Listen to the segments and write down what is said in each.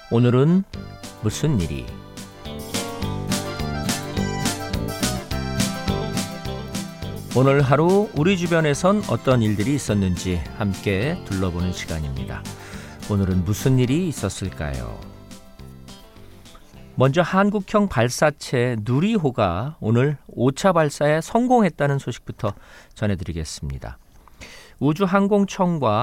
오늘은 무슨 일이? 오늘 하루 우리 주변에선 어떤 일들이 있었는지 함께 둘러보는 시간입니다. 오늘은 무슨 일이 있었을까요? 먼저 한국형 발사체 누리호가 오늘 5차 발사에 성공했다는 소식부터 전해드리겠습니다. 우주항공청과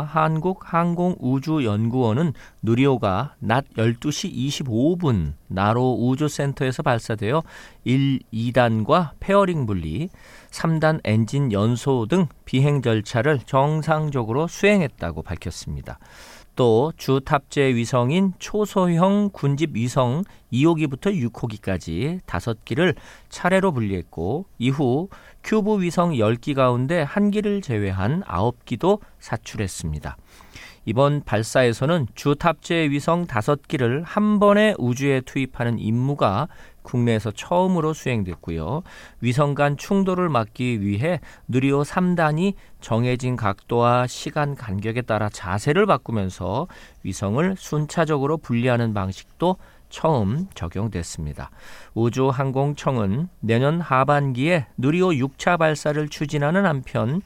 한국항공우주연구원은 누리호가 낮 12시 25분 나로 우주센터에서 발사되어 1, 2단과 페어링 분리, 3단 엔진 연소 등 비행 절차를 정상적으로 수행했다고 밝혔습니다. 또 주 탑재 위성인 초소형 군집 위성 2호기부터 6호기까지 5기를 차례로 분리했고, 이후 큐브 위성 10기 가운데 1기를 제외한 9기도 사출했습니다. 이번 발사에서는 주 탑재 위성 5기를 한 번에 우주에 투입하는 임무가 국내에서 처음으로 수행됐고요. 위성 간 충돌을 막기 위해 누리호 3단이 정해진 각도와 시간 간격에 따라 자세를 바꾸면서 위성을 순차적으로 분리하는 방식도 처음 적용됐습니다. 우주항공청은 내년 하반기에 누리호 6차 발사를 추진하는 한편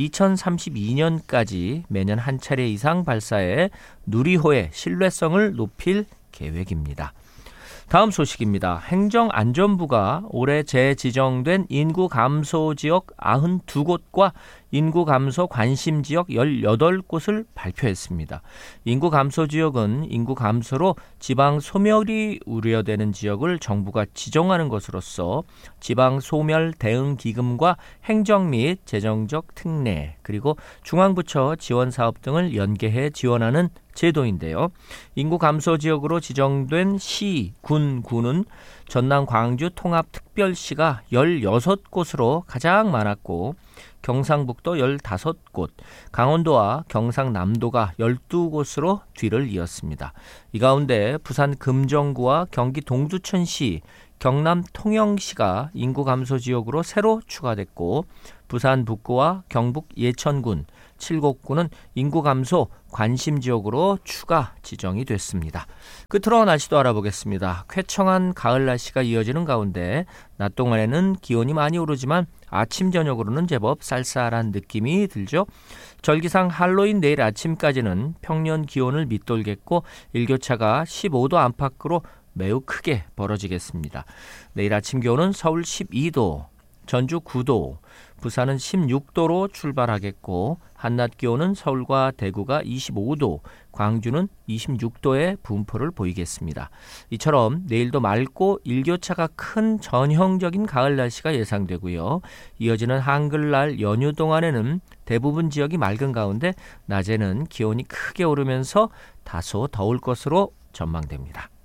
2032년까지 매년 한 차례 이상 발사해 누리호의 신뢰성을 높일 계획입니다. 다음 소식입니다. 행정안전부가 올해 재지정된 인구 감소 지역 92곳과 인구 감소 관심 지역 18곳을 발표했습니다. 인구 감소 지역은 인구 감소로 지방 소멸이 우려되는 지역을 정부가 지정하는 것으로서 지방 소멸 대응 기금과 행정 및 재정적 특례, 그리고 중앙부처 지원 사업 등을 연계해 지원하는 제도인데요. 인구 감소 지역으로 지정된 시, 구는 전남 광주 통합특별시가 16곳으로 가장 많았고, 경상북도 15곳, 강원도와 경상남도가 12곳으로 뒤를 이었습니다. 이 가운데 부산 금정구와 경기 동두천시, 경남 통영시가 인구 감소 지역으로 새로 추가됐고, 부산 북구와 경북 예천군, 칠곡구는 인구 감소 관심 지역으로 추가 지정이 됐습니다. 끝으로 날씨도 알아보겠습니다. 쾌청한 가을 날씨가 이어지는 가운데 낮 동안에는 기온이 많이 오르지만 아침 저녁으로는 제법 쌀쌀한 느낌이 들죠. 절기상 할로윈 내일 아침까지는 평년 기온을 밑돌겠고 일교차가 15도 안팎으로 매우 크게 벌어지겠습니다. 내일 아침 기온은 서울 12도, 전주 9도, 부산은 16도로 출발하겠고, 한낮 기온은 서울과 대구가 25도, 광주는 26도의 분포를 보이겠습니다. 이처럼 내일도 맑고 일교차가 큰 전형적인 가을 날씨가 예상되고요. 이어지는 한글날 연휴 동안에는 대부분 지역이 맑은 가운데 낮에는 기온이 크게 오르면서 다소 더울 것으로 전망됩니다.